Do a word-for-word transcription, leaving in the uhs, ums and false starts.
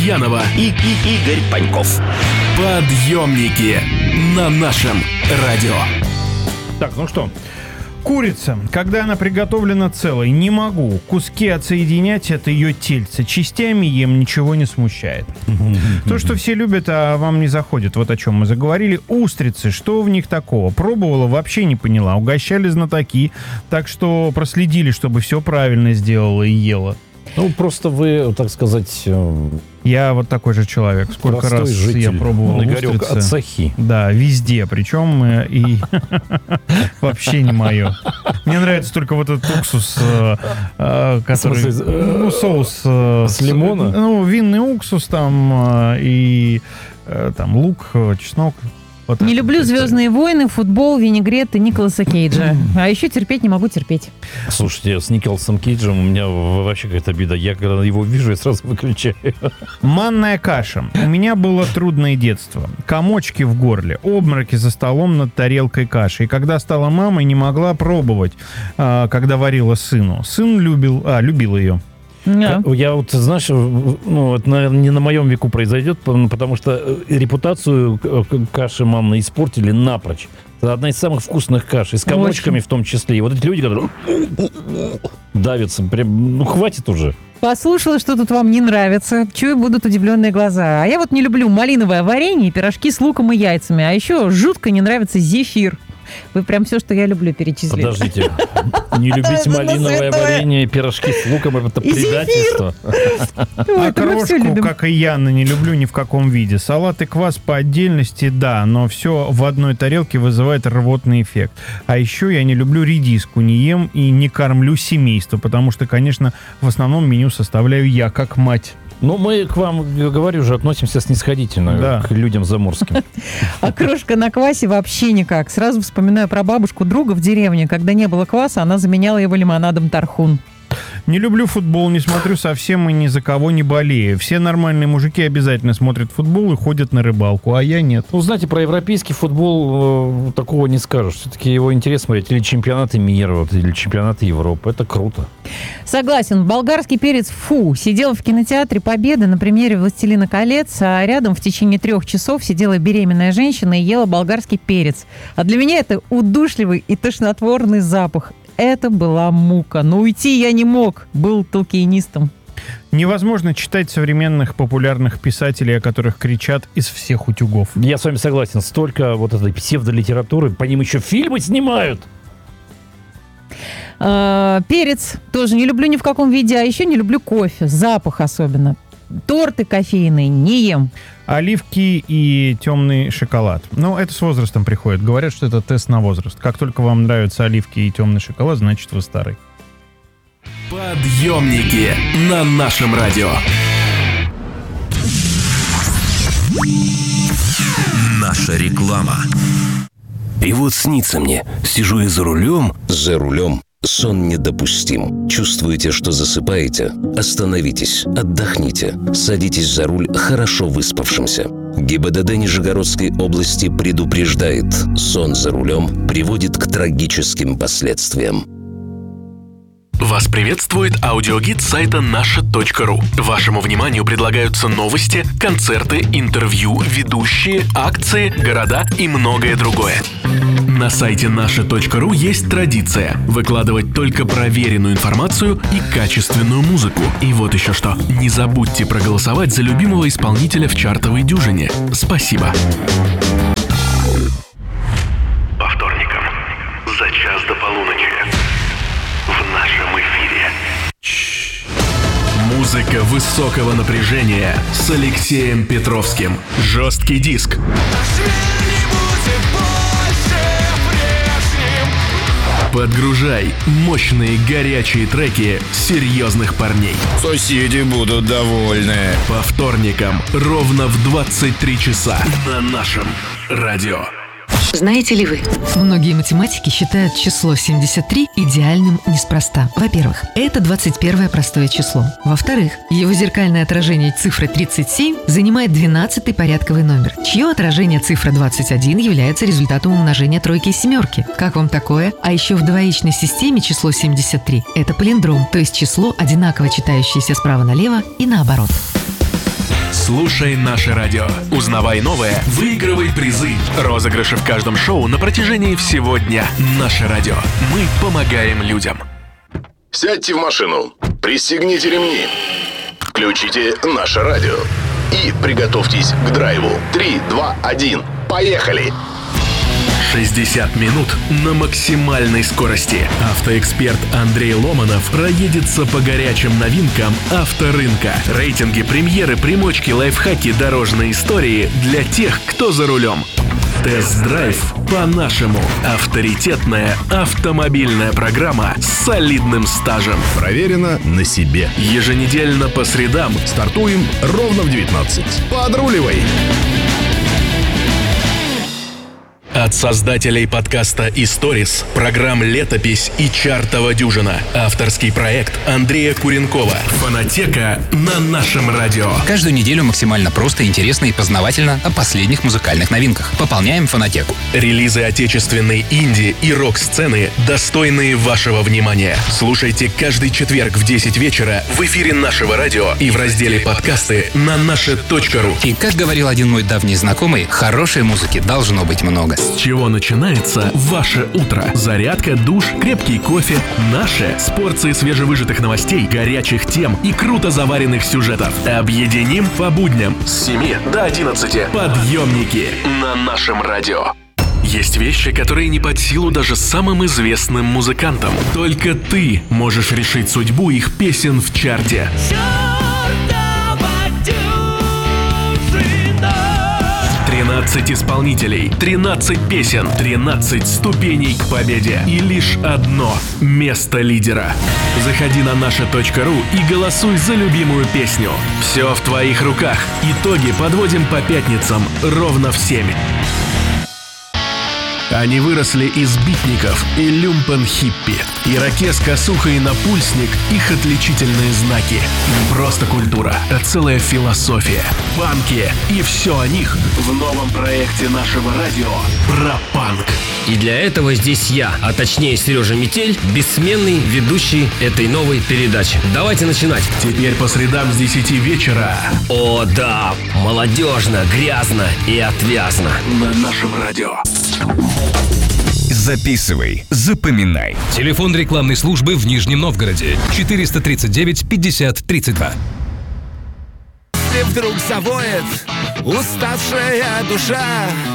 Лукьянова и, и Игорь Паньков. Подъемники на нашем радио. Так, ну что? Курица, когда она приготовлена целой, не могу. Куски отсоединять от ее тельца. Частями ем, ничего не смущает. То, что все любят, а вам не заходит. Вот о чем мы заговорили. Устрицы, что в них такого? Пробовала, вообще не поняла. Угощали знатоки, так что проследили, чтобы все правильно сделала и ела. Ну, просто вы, так сказать... Я вот такой же человек. Сколько раз житель. Я пробовал Игорек устрицы. От сахи. Да, везде. Причем и вообще не мое. Мне нравится только вот этот уксус, который... Ну, соус... С лимона? Ну, винный уксус там и там лук, чеснок. Вот не люблю вот «Звездные войны», футбол, винегреты Николаса Кейджа. А еще терпеть не могу терпеть. Слушайте, с Николасом Кейджем у меня вообще какая-то беда. Я когда его вижу, я сразу выключаю. Манная каша. У меня было трудное детство. Комочки в горле, обмороки за столом над тарелкой каши. И когда стала мамой, не могла пробовать, когда варила сыну. Сын любил, а, любил ее. Yeah. Я вот, знаешь, ну, это, наверное, не на моем веку произойдет, потому что репутацию каши мамы испортили напрочь. Это одна из самых вкусных каш, и с комочками в том числе. И вот эти люди, которые давятся, прям, ну, хватит уже. Послушала, что тут вам не нравится. Чую, будут удивленные глаза. А я вот не люблю малиновое варенье и пирожки с луком и яйцами. А еще жутко не нравится зефир. Вы прям все, что я люблю, перечислили. Подождите. Не любить малиновое варенье и пирожки с луком — это предательство. А крошку, как и Яна, не люблю ни в каком виде. Салат и квас по отдельности, да, но все в одной тарелке вызывает рвотный эффект. А еще я не люблю редиску, не ем и не кормлю семейство, потому что, конечно, в основном меню составляю я, как мать. Ну, мы к вам, говорю же, относимся снисходительно, да, к людям заморским. А крошка на квасе вообще никак. Сразу вспоминаю про бабушку друга в деревне. Когда не было кваса, она заменяла его лимонадом тархун. Не люблю футбол, не смотрю совсем и ни за кого не болею. Все нормальные мужики обязательно смотрят футбол и ходят на рыбалку, а я нет. Ну, знаете, про европейский футбол э, такого не скажешь. Все-таки его интересно смотреть. Или чемпионаты мира, вот, или чемпионаты Европы. Это круто. Согласен. Болгарский перец фу. Сидела в кинотеатре «Победа» на премьере «Властелина колец», а рядом в течение трех часов сидела беременная женщина и ела болгарский перец. А для меня это удушливый и тошнотворный запах. Это была мука. Но уйти я не мог. Был толкиенистом. Невозможно читать современных популярных писателей, о которых кричат из всех утюгов. Я с вами согласен. Столько вот этой псевдолитературы. По ним еще фильмы снимают. А, перец тоже не люблю ни в каком виде. А еще не люблю кофе. Запах особенно. Торты кофейные не ем. Оливки и темный шоколад. Но это с возрастом приходит. Говорят, что это тест на возраст. Как только вам нравятся оливки и темный шоколад, значит, вы старый. Подъемники на нашем радио. Наша реклама. И вот снится мне, сижу я за рулем, за рулем. Сон недопустим. Чувствуете, что засыпаете? Остановитесь, отдохните. Садитесь за руль хорошо выспавшимся. ГИБДД Нижегородской области предупреждает: сон за рулем приводит к трагическим последствиям. Вас приветствует аудиогид сайта наша точка ру. Вашему вниманию предлагаются новости, концерты, интервью, ведущие, акции, города и многое другое. На сайте наша точка ру есть традиция выкладывать только проверенную информацию и качественную музыку. И вот еще что. Не забудьте проголосовать за любимого исполнителя в чартовой дюжине. Спасибо. По вторникам за час до полуночи в нашем эфире. Музыка высокого напряжения с Алексеем Петровским. Жесткий диск. Подгружай мощные горячие треки серьезных парней. Соседи будут довольны. По вторникам ровно в двадцать три часа на нашем радио. Знаете ли вы? Многие математики считают число семьдесят три идеальным неспроста. Во-первых, это двадцать первое простое число. Во-вторых, его зеркальное отражение цифры тридцать семь занимает двенадцатый порядковый номер, чье отражение цифра двадцать один является результатом умножения тройки и семерки. Как вам такое? А еще в двоичной системе число семьдесят три – это палиндром, то есть число, одинаково читающееся справа налево и наоборот. Слушай наше радио. Узнавай новое, выигрывай призы. Розыгрыши в каждом шоу на протяжении всего дня. Наше радио. Мы помогаем людям. Сядьте в машину, пристегните ремни, включите наше радио и приготовьтесь к драйву. Три, два, один, поехали! шестьдесят минут на максимальной скорости. Автоэксперт Андрей Ломанов проедется по горячим новинкам авторынка. Рейтинги, премьеры, примочки, лайфхаки, дорожные истории для тех, кто за рулем. Тест-драйв по-нашему. Авторитетная автомобильная программа с солидным стажем. Проверено на себе. Еженедельно по средам. Стартуем ровно в девятнадцать. Подруливай! От создателей подкаста «Историс», программ «Летопись» и «Чартова дюжина». Авторский проект Андрея Куренкова. Фонотека на нашем радио. Каждую неделю максимально просто, интересно и познавательно о последних музыкальных новинках. Пополняем фонотеку. Релизы отечественной инди и рок-сцены, достойные вашего внимания. Слушайте каждый четверг в десять вечера в эфире нашего радио и в разделе «Подкасты» на наше точка ру. И, как говорил один мой давний знакомый, хорошей музыки должно быть много. С чего начинается ваше утро? Зарядка, душ, крепкий кофе. Наше с порцией свежевыжатых новостей, горячих тем и круто заваренных сюжетов. Объединим по будням с семи до одиннадцати. Подъемники на нашем радио. Есть вещи, которые не под силу даже самым известным музыкантам. Только ты можешь решить судьбу их песен в чарте. тринадцать исполнителей, тринадцать песен, тринадцать ступеней к победе и лишь одно место лидера. Заходи на наша точка ру и голосуй за любимую песню. Все в твоих руках. Итоги подводим по пятницам ровно в семь. Они выросли из битников и люмпен-хиппи. Ирокез, косуха и напульсник – их отличительные знаки. Не просто культура, а целая философия. Панки и все о них в новом проекте нашего радио про панк. И для этого здесь я, а точнее Сережа Метель, бессменный ведущий этой новой передачи. Давайте начинать. Теперь по средам с десяти вечера. О да, молодежно, грязно и отвязно. На нашем радио. Записывай, запоминай. Телефон рекламной службы в Нижнем Новгороде. четыреста тридцать девять пятьдесят тридцать два. Если вдруг завоет уставшая душа,